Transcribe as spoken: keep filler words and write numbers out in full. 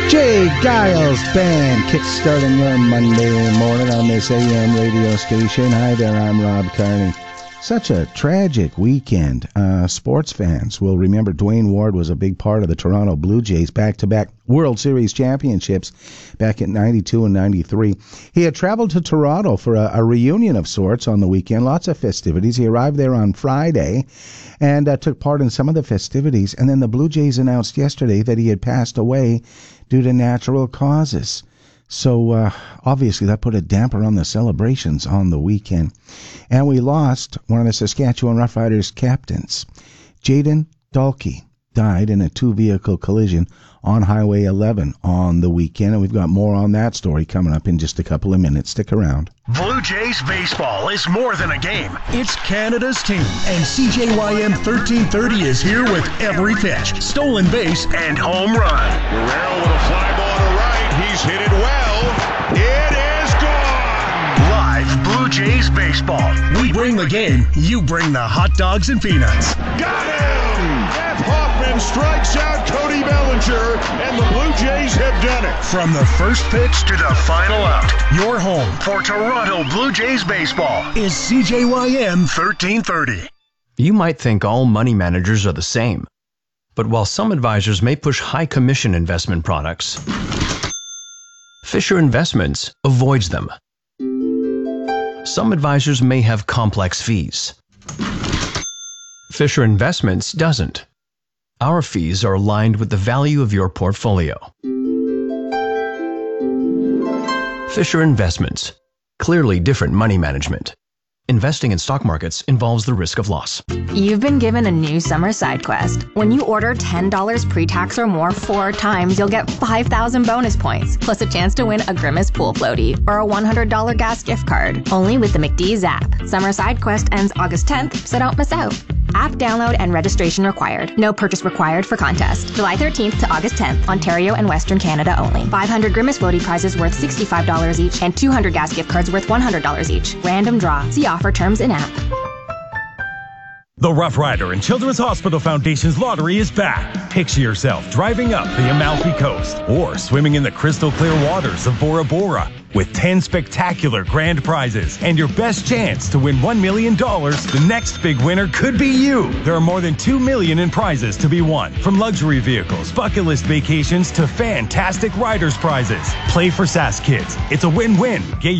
Jay Giles Band kickstarting your Monday morning on this A M radio station. Hi there, I'm Rob Carney. Such a tragic weekend. Uh, sports fans will remember Dwayne Ward was a big part of the Toronto Blue Jays' back-to-back World Series championships back in ninety-two and ninety-three. He had traveled to Toronto for a, a reunion of sorts on the weekend, lots of festivities. He arrived there on Friday and uh, took part in some of the festivities, and then the Blue Jays announced yesterday that he had passed away due to natural causes. So, uh, obviously, that put a damper on the celebrations on the weekend. And we lost one of the Saskatchewan Roughriders captains. Jayden Dalkey died in a two-vehicle collision on Highway eleven on the weekend. And we've got more on that story coming up in just a couple of minutes. Stick around. Blue Jays baseball is more than a game. It's Canada's team. And C J Y M thirteen thirty is here with every pitch, stolen base, and home run. Guerrero with a fly ball to right. He's hit it well. It is gone. Live Blue Jays baseball. We bring the game. You bring the hot dogs and peanuts. Got him! Jeff Hoffman strikes out Cody Bellinger, and the Blue Jays have done it. From the first pitch to the final out, your home for Toronto Blue Jays baseball is C J Y M thirteen thirty. You might think all money managers are the same, but while some advisors may push high commission investment products, Fisher Investments avoids them. Some advisors may have complex fees. Fisher Investments doesn't. Our fees are aligned with the value of your portfolio. Fisher Investments. Clearly different money management. Investing in stock markets involves the risk of loss. You've been given a new summer side quest. When you order ten dollars pre-tax or more four times, you'll get five thousand bonus points, plus a chance to win a Grimace pool floaty or a one hundred dollars gas gift card. Only with the McDee's app. Summer side quest ends August tenth, so don't miss out. App download and registration required. No purchase required for contest. July thirteenth to August tenth, Ontario and Western Canada only. five hundred Grimace floaty prizes worth sixty-five dollars each and two hundred gas gift cards worth one hundred dollars each. Random draw. See offer terms in app. The Rough Rider and Children's Hospital Foundation's lottery is back. Picture yourself driving up the Amalfi Coast or swimming in the crystal clear waters of Bora Bora with ten spectacular grand prizes and your best chance to win one million dollars. The next big winner could be you. There are more than two million dollars in prizes to be won, from luxury vehicles, bucket list vacations to fantastic riders prizes. Play for Sask Kids. It's a win-win. Get